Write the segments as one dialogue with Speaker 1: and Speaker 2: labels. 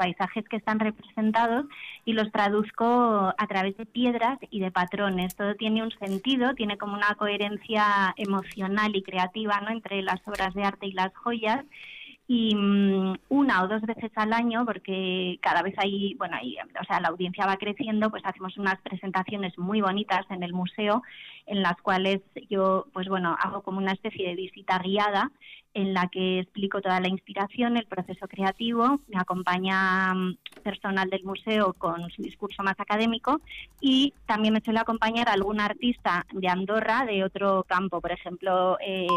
Speaker 1: paisajes que están representados y los traduzco a través de piedras y de patrones. Todo tiene un sentido, tiene como una coherencia emocional y creativa, ¿no?, entre las obras de arte y las joyas. Y 1 o 2 veces al año, porque cada vez o sea, la audiencia va creciendo, pues hacemos unas presentaciones muy bonitas en el museo, en las cuales yo, pues bueno, hago como una especie de visita guiada en la que explico toda la inspiración, el proceso creativo, me acompaña personal del museo con su discurso más académico y también me suele acompañar algún artista de Andorra de otro campo, por ejemplo,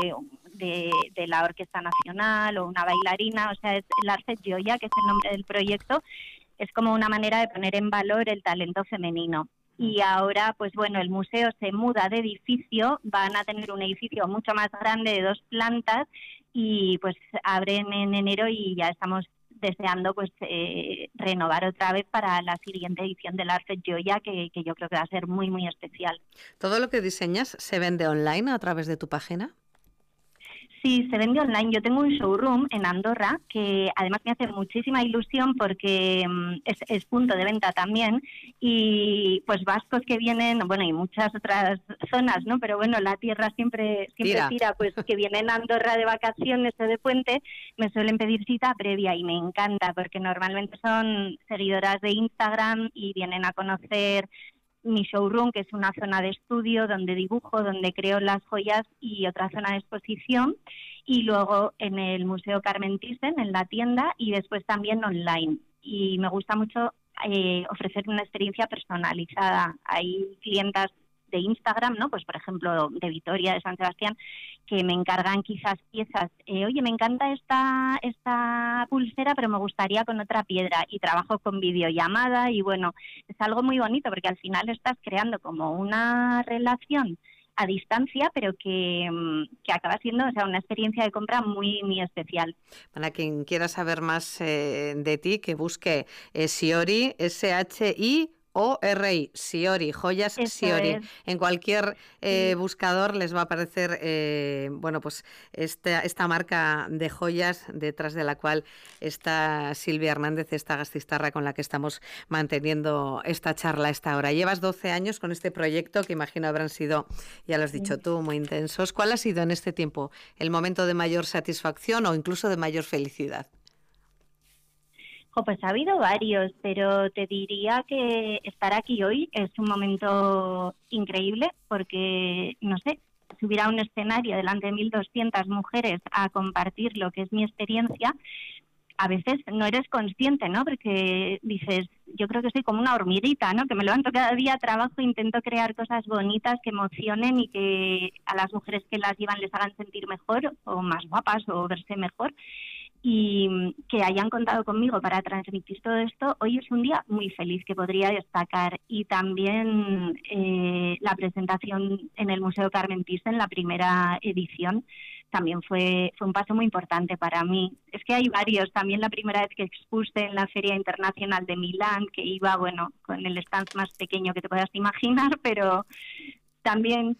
Speaker 1: de la Orquesta Nacional o una bailarina. O sea, es el Arte Gioia, que es el nombre del proyecto, es como una manera de poner en valor el talento femenino. Y ahora, pues bueno, el museo se muda de edificio, van a tener un edificio mucho más grande de 2 plantas y pues abren en enero y ya estamos deseando pues renovar otra vez para la siguiente edición del Arte Gioia, que yo creo que va a ser muy, muy especial.
Speaker 2: ¿Todo lo que diseñas se vende online a través de tu página?
Speaker 1: Sí, se vende online. Yo tengo un showroom en Andorra que además me hace muchísima ilusión porque es punto de venta también y pues vascos que vienen, bueno, y muchas otras zonas, ¿no? Pero bueno, la tierra siempre tira, pues que vienen a Andorra de vacaciones o de puente, me suelen pedir cita previa y me encanta porque normalmente son seguidoras de Instagram y vienen a conocer mi showroom, que es una zona de estudio donde dibujo, donde creo las joyas, y otra zona de exposición, y luego en el Museo Carmen Thyssen, en la tienda, y después también online. Y me gusta mucho ofrecer una experiencia personalizada. Hay clientas de Instagram, ¿no? Pues por ejemplo de Vitoria, de San Sebastián, que me encargan quizás piezas. Oye, me encanta esta pulsera, pero me gustaría con otra piedra, y trabajo con videollamada y bueno, es algo muy bonito porque al final estás creando como una relación a distancia, pero que acaba siendo, o sea, una experiencia de compra muy, muy especial.
Speaker 2: Para quien quiera saber más de ti, que busque Siori, SHIORI, Siori, joyas
Speaker 1: Eso
Speaker 2: Siori.
Speaker 1: es.
Speaker 2: En cualquier
Speaker 1: Sí.
Speaker 2: buscador les va a aparecer, bueno, pues esta marca de joyas detrás de la cual está Silvia Hernández, esta gastistarra con la que estamos manteniendo esta charla a esta hora. Llevas 12 años con este proyecto que imagino habrán sido, ya lo has dicho tú, muy intensos. ¿Cuál ha sido en este tiempo el momento de mayor satisfacción o incluso de mayor felicidad?
Speaker 1: Pues ha habido varios, pero te diría que estar aquí hoy es un momento increíble porque, no sé, subir a un escenario delante de 1.200 mujeres a compartir lo que es mi experiencia, a veces no eres consciente, ¿no? Porque dices, yo creo que soy como una hormiguita, ¿no? Que me levanto cada día, trabajo, intento crear cosas bonitas que emocionen y que a las mujeres que las llevan les hagan sentir mejor o más guapas o verse mejor. Y que hayan contado conmigo para transmitir todo esto, hoy es un día muy feliz que podría destacar. Y también la presentación en el Museo Carmen Thyssen, la primera edición, también fue un paso muy importante para mí. Es que hay varios, también la primera vez que expuse en la Feria Internacional de Milán, que iba, bueno, con el stand más pequeño que te puedas imaginar, pero también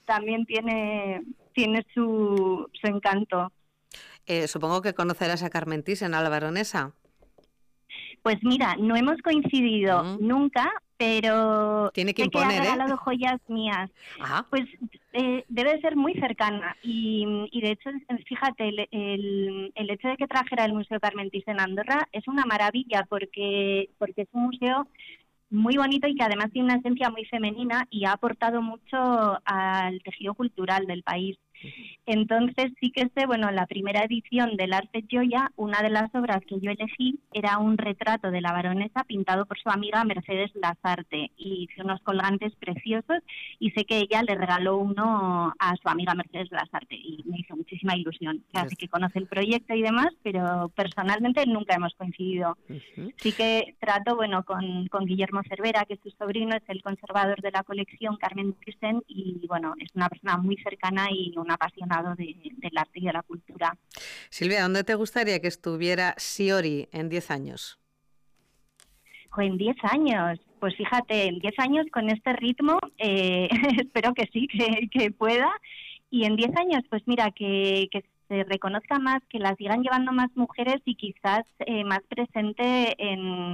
Speaker 1: tiene su encanto.
Speaker 2: Supongo que conocerás a Carmen Thyssen, a la baronesa.
Speaker 1: Pues mira, no hemos coincidido nunca, pero
Speaker 2: tiene que
Speaker 1: sé que ha
Speaker 2: imponer,
Speaker 1: regalado joyas mías.
Speaker 2: Ajá.
Speaker 1: Pues debe ser muy cercana y de hecho, fíjate, el hecho de que trajera el Museo Carmen Thyssen en Andorra es una maravilla porque es un museo muy bonito y que además tiene una esencia muy femenina y ha aportado mucho al tejido cultural del país. Entonces sí que bueno, la primera edición del Arte Gioia, una de las obras que yo elegí era un retrato de la baronesa pintado por su amiga Mercedes Lasarte, y hice unos colgantes preciosos y sé que ella le regaló uno a su amiga Mercedes Lasarte y me hizo muchísima ilusión. Así que conoce el proyecto y demás, pero personalmente nunca hemos coincidido. Sí que trato, bueno, con Guillermo Cervera, que es su sobrino, es el conservador de la colección Carmen Thyssen, y bueno, es una persona muy cercana y un apasionado del arte y de la cultura.
Speaker 2: Silvia, ¿dónde te gustaría que estuviera Siori en 10 años?
Speaker 1: En 10 años, pues fíjate, en 10 años con este ritmo, espero que sí, que pueda. Y en 10 años, pues mira, que se reconozca más, que la sigan llevando más mujeres y quizás más presente en